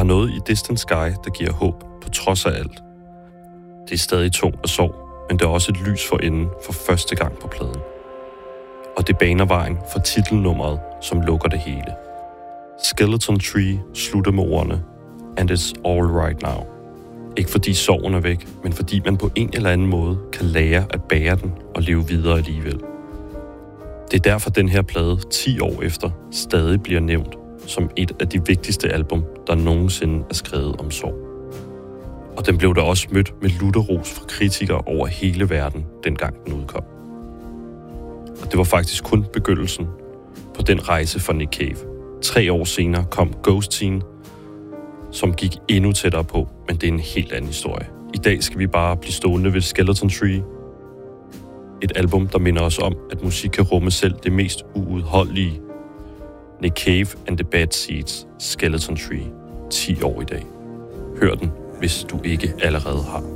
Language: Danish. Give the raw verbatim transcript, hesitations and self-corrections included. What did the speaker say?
er noget i Distant Sky, der giver håb på trods af alt. Det er stadig tungt og sorg, men der er også et lys for enden for første gang på pladen. Og det baner vejen for titelnummeret, som lukker det hele. Skeleton Tree slutter med ordene "And it's all right now". Ikke fordi sorgen er væk, men fordi man på en eller anden måde kan lære at bære den og leve videre alligevel. Det er derfor den her plade ti år efter stadig bliver nævnt som et af de vigtigste album, der nogensinde er skrevet om sorg. Og den blev da også mødt med lutterros fra kritikere over hele verden, dengang den udkom. Og det var faktisk kun begyndelsen på den rejse for Nick Cave. Tre år senere kom Ghost Teen, som gik endnu tættere på, men det er en helt anden historie. I dag skal vi bare blive stående ved Skeleton Tree. Et album, der minder os om, at musik kan rumme selv det mest uudholdelige. Nick Cave and the Bad Seeds, Skeleton Tree, ti år i dag. Hør den, hvis du ikke allerede har.